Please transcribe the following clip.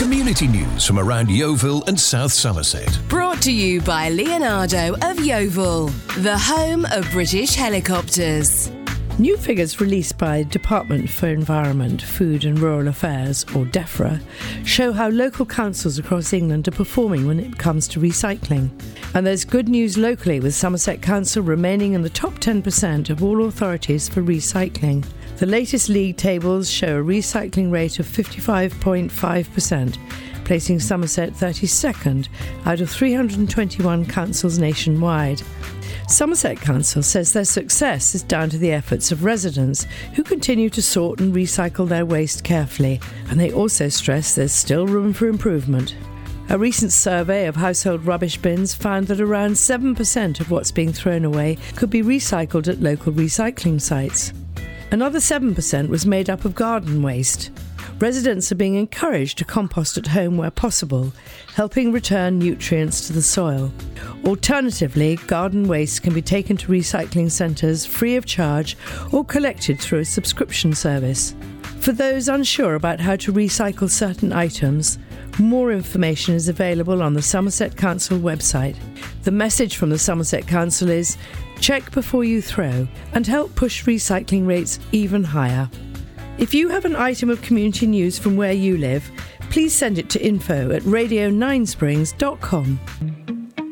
Community news from around Yeovil and South Somerset. Brought to you by Leonardo of Yeovil, the home of British helicopters. New figures released by Department for Environment, Food and Rural Affairs, or DEFRA, show how local councils across England are performing when it comes to recycling. And there's good news locally, with Somerset Council remaining in the top 10% of all authorities for recycling. The latest league tables show a recycling rate of 55.5%, placing Somerset 32nd out of 321 councils nationwide. Somerset Council says their success is down to the efforts of residents who continue to sort and recycle their waste carefully, and they also stress there's still room for improvement. A recent survey of household rubbish bins found that around 7% of what's being thrown away could be recycled at local recycling sites. Another 7% was made up of garden waste. Residents are being encouraged to compost at home where possible, helping return nutrients to the soil. Alternatively, garden waste can be taken to recycling centres free of charge or collected through a subscription service. For those unsure about how to recycle certain items, more information is available on the Somerset Council website. The message from the Somerset Council is, check before you throw and help push recycling rates even higher. If you have an item of community news from where you live, please send it to info@radio9springs.com.